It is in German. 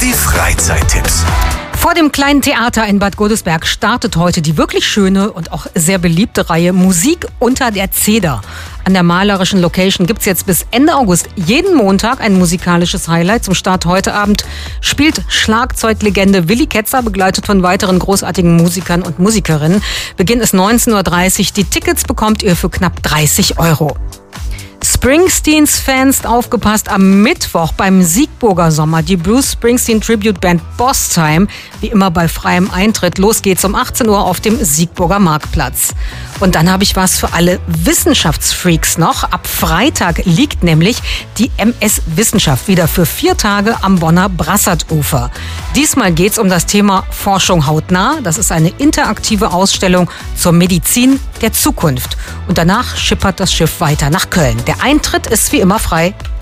Die Freizeittipps. Vor dem Kleinen Theater in Bad Godesberg startet heute die wirklich schöne und auch sehr beliebte Reihe Musik unter der Zeder. An der malerischen Location gibt es jetzt bis Ende August jeden Montag ein musikalisches Highlight. Zum Start heute Abend spielt Schlagzeuglegende Willi Ketzer, begleitet von weiteren großartigen Musikern und Musikerinnen. Beginn ist 19:30 Uhr. Die Tickets bekommt ihr für knapp 30 €. Springsteens-Fans, aufgepasst, am Mittwoch beim Siegburger Sommer die Bruce Springsteen Tribute Band Boss Time, wie immer bei freiem Eintritt. Los geht's um 18 Uhr auf dem Siegburger Marktplatz. Und dann habe ich was für alle Wissenschaftsfreaks noch. Ab Freitag liegt nämlich die MS Wissenschaft wieder für 4 Tage am Bonner Brassertufer. Diesmal geht's um das Thema Forschung hautnah. Das ist eine interaktive Ausstellung zur Medizin der Zukunft. Und danach schippert das Schiff weiter nach Köln. Der Eintritt ist wie immer frei.